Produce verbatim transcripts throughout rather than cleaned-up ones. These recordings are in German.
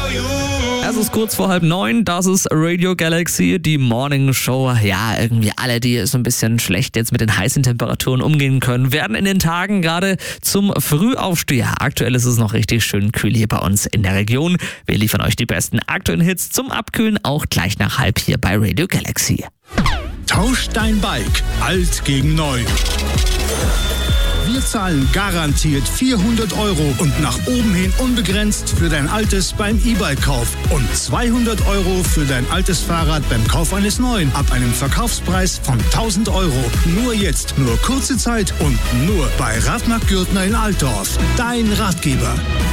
Es ist kurz vor halb neun, das ist Radio Galaxy, die Morning Show. Ja, irgendwie alle, die so ein bisschen schlecht jetzt mit den heißen Temperaturen umgehen können, werden in den Tagen gerade zum Frühaufsteher. Aktuell ist es noch richtig schön kühl hier bei uns in der Region. Wir liefern euch die besten aktuellen Hits zum Abkühlen, auch gleich nach halb hier bei Radio Galaxy. Tausch dein Bike, alt gegen neu. Wir zahlen garantiert vierhundert Euro und nach oben hin unbegrenzt für dein altes beim E-Bike-Kauf und zweihundert Euro für dein altes Fahrrad beim Kauf eines neuen ab einem Verkaufspreis von tausend Euro. Nur jetzt, nur kurze Zeit und nur bei Radmarkt Gürtner in Altdorf. Dein Ratgeber.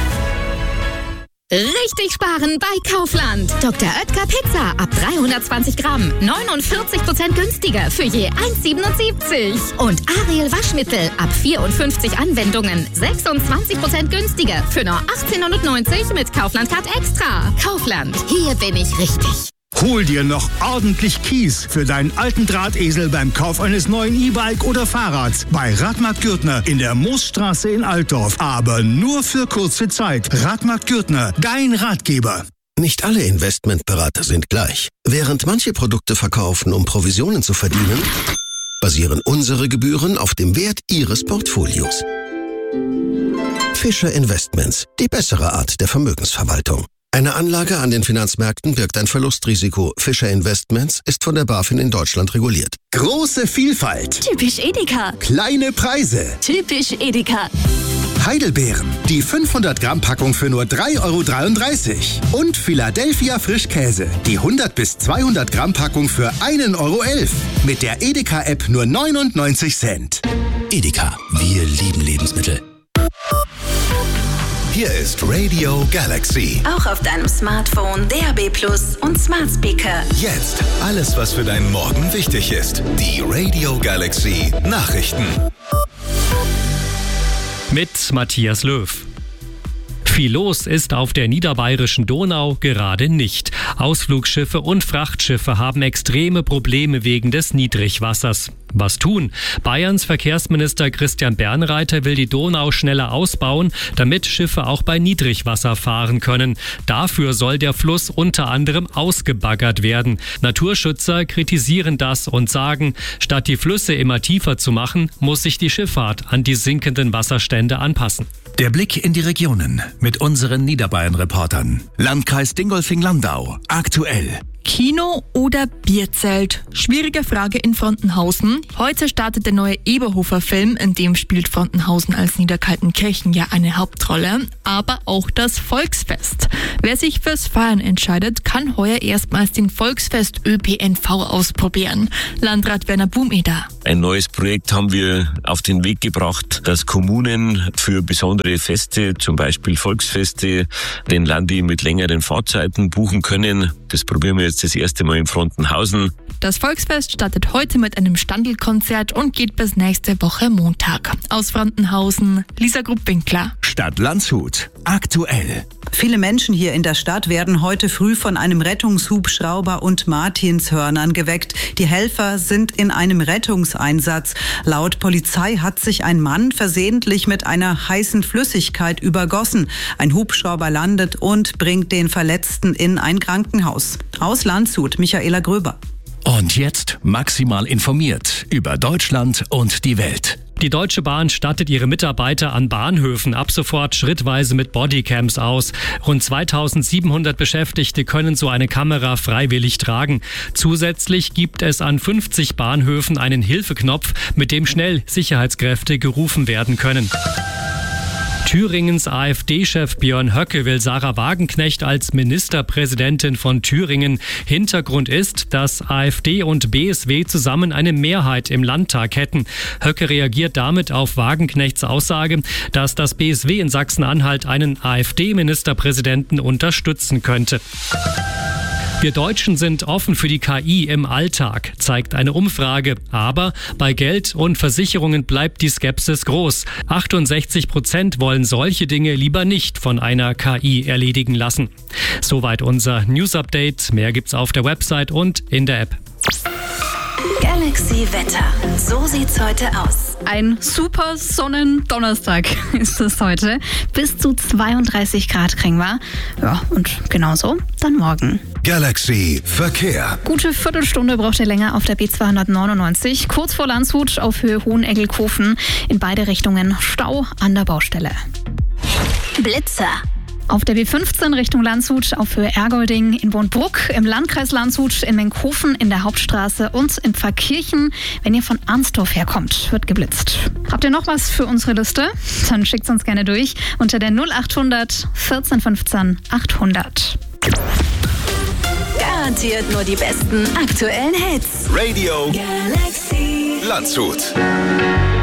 Richtig sparen bei Kaufland. Doktor Oetker Pizza ab dreihundertzwanzig Gramm. neunundvierzig Prozent günstiger für je eins Komma siebenundsiebzig. Und Ariel Waschmittel ab vierundfünfzig Anwendungen. sechsundzwanzig Prozent günstiger für nur achtzehnhundertneunzig mit Kaufland Card Extra. Kaufland, hier bin ich richtig. Hol dir noch ordentlich Kies für deinen alten Drahtesel beim Kauf eines neuen E-Bike oder Fahrrads bei Radmarkt Gürtner in der Moosstraße in Altdorf. Aber nur für kurze Zeit. Radmarkt Gürtner, dein Ratgeber. Nicht alle Investmentberater sind gleich. Während manche Produkte verkaufen, um Provisionen zu verdienen, basieren unsere Gebühren auf dem Wert Ihres Portfolios. Fischer Investments, die bessere Art der Vermögensverwaltung. Eine Anlage an den Finanzmärkten birgt ein Verlustrisiko. Fischer Investments ist von der BaFin in Deutschland reguliert. Große Vielfalt. Typisch Edeka. Kleine Preise. Typisch Edeka. Heidelbeeren. Die fünfhundert Gramm Packung für nur drei Euro dreiunddreißig. Und Philadelphia Frischkäse. Die hundert bis zweihundert Gramm Packung für ein Euro elf. Mit der Edeka-App nur neunundneunzig Cent. Edeka. Wir lieben Lebensmittel. Hier ist Radio Galaxy. Auch auf deinem Smartphone, D A B Plus und Smart Speaker. Jetzt alles, was für deinen Morgen wichtig ist. Die Radio Galaxy Nachrichten. Mit Matthias Löw. Viel los ist auf der niederbayerischen Donau gerade nicht. Ausflugschiffe und Frachtschiffe haben extreme Probleme wegen des Niedrigwassers. Was tun? Bayerns Verkehrsminister Christian Bernreiter will die Donau schneller ausbauen, damit Schiffe auch bei Niedrigwasser fahren können. Dafür soll der Fluss unter anderem ausgebaggert werden. Naturschützer kritisieren das und sagen, statt die Flüsse immer tiefer zu machen, muss sich die Schifffahrt an die sinkenden Wasserstände anpassen. Der Blick in die Regionen mit unseren Niederbayern-Reportern. Landkreis Dingolfing-Landau. Aktuell. Kino oder Bierzelt? Schwierige Frage in Frontenhausen. Heute startet der neue Eberhofer-Film, in dem spielt Frontenhausen als Niederkaltenkirchen ja eine Hauptrolle, aber auch das Volksfest. Wer sich fürs Feiern entscheidet, kann heuer erstmals den Volksfest-Ö P N V ausprobieren. Landrat Werner Bumeder. Ein neues Projekt haben wir auf den Weg gebracht, dass Kommunen für besondere Feste, zum Beispiel Volksfeste, den Landi mit längeren Fahrzeiten buchen können. Das probieren wir jetzt das erste Mal in Frontenhausen. Das Volksfest startet heute mit einem Standelkonzert und geht bis nächste Woche Montag. Aus Frontenhausen, Lisa Grupp-Winkler. Stadt Landshut. Aktuell. Viele Menschen hier in der Stadt werden heute früh von einem Rettungshubschrauber und Martinshörnern geweckt. Die Helfer sind in einem Rettungseinsatz. Laut Polizei hat sich ein Mann versehentlich mit einer heißen Flüssigkeit übergossen. Ein Hubschrauber landet und bringt den Verletzten in ein Krankenhaus. Aus Landshut, Michaela Gröber. Und jetzt maximal informiert über Deutschland und die Welt. Die Deutsche Bahn stattet ihre Mitarbeiter an Bahnhöfen ab sofort schrittweise mit Bodycams aus. Rund zweitausendsiebenhundert Beschäftigte können so eine Kamera freiwillig tragen. Zusätzlich gibt es an fünfzig Bahnhöfen einen Hilfeknopf, mit dem schnell Sicherheitskräfte gerufen werden können. Thüringens AfD-Chef Björn Höcke will Sarah Wagenknecht als Ministerpräsidentin von Thüringen. Hintergrund ist, dass AfD und B S W zusammen eine Mehrheit im Landtag hätten. Höcke reagiert damit auf Wagenknechts Aussage, dass das B S W in Sachsen-Anhalt einen AfD-Ministerpräsidenten unterstützen könnte. Wir Deutschen sind offen für die K I im Alltag, zeigt eine Umfrage. Aber bei Geld und Versicherungen bleibt die Skepsis groß. achtundsechzig Prozent wollen solche Dinge lieber nicht von einer K I erledigen lassen. Soweit unser News-Update. Mehr gibt's auf der Website und in der App. Galaxy. Galaxy Wetter. So sieht's heute aus. Ein super Sonnendonnerstag ist es heute. Bis zu zweiunddreißig Grad kriegen wir. Ja, und genauso dann morgen. Galaxy Verkehr. Gute Viertelstunde braucht ihr länger auf der B zweihundertneunundneunzig. Kurz vor Landshut auf Höhe Hoheneggelkofen. In beide Richtungen Stau an der Baustelle. Blitzer. Auf der B fünfzehn Richtung Landshut auf Höhe Ergolding, in Bornbruck, im Landkreis Landshut, in Menkhofen, in der Hauptstraße und in Pfarrkirchen, wenn ihr von Arnsdorf herkommt, wird geblitzt. Habt ihr noch was für unsere Liste? Dann schickt's uns gerne durch unter der null achthundert vierzehn fünfzehn achthundert. Garantiert nur die besten aktuellen Hits. Radio Galaxy Landshut.